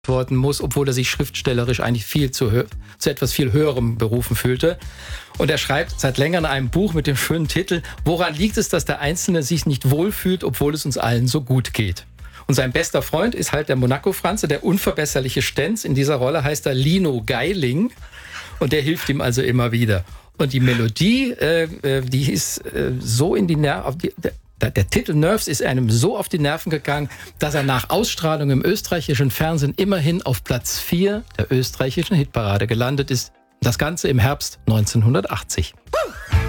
worden muss, obwohl er sich schriftstellerisch eigentlich zu etwas viel Höherem berufen fühlte. Und er schreibt seit längerem ein Buch mit dem schönen Titel „Woran liegt es, dass der Einzelne sich nicht wohlfühlt, obwohl es uns allen so gut geht?" Und sein bester Freund ist halt der Monaco-Franze, der unverbesserliche Stenz. In dieser Rolle heißt er Lino Geiling und der hilft ihm also immer wieder. Und die Melodie, die ist so in die Nerven... Der Titel Nerves ist einem so auf die Nerven gegangen, dass er nach Ausstrahlung im österreichischen Fernsehen immerhin auf Platz 4 der österreichischen Hitparade gelandet ist. Das Ganze im Herbst 1980.